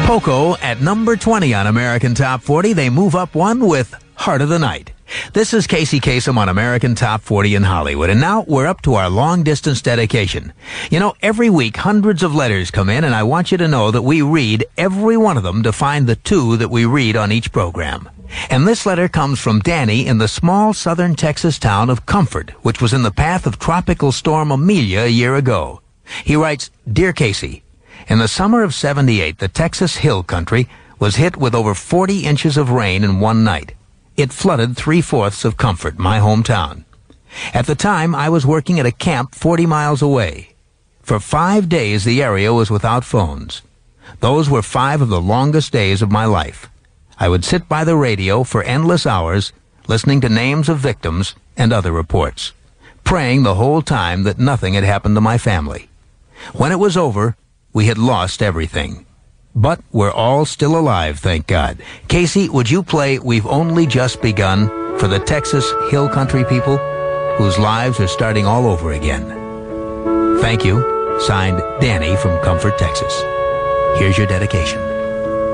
Poco at number 20 on American Top 40. They move up one with Heart of the Night. This is Casey Kasem on American Top 40 in Hollywood. And now we're up to our long-distance dedication. You know, every week hundreds of letters come in, and I want you to know that we read every one of them to find the two that we read on each program. And this letter comes from Danny in the small southern Texas town of Comfort, which was in the path of Tropical Storm Amelia a year ago. He writes, Dear Casey, in the summer of '78, the Texas Hill Country was hit with over 40 inches of rain in one night. It flooded 3/4 of Comfort, my hometown. At the time, I was working at a camp 40 miles away. For 5 days, the area was without phones. Those were 5 of the longest days of my life. I would sit by the radio for endless hours, listening to names of victims and other reports, praying the whole time that nothing had happened to my family. When it was over, we had lost everything. But we're all still alive, thank God. Casey, would you play We've Only Just Begun for the Texas Hill Country people whose lives are starting all over again? Thank you. Signed, Danny from Comfort, Texas. Here's your dedication.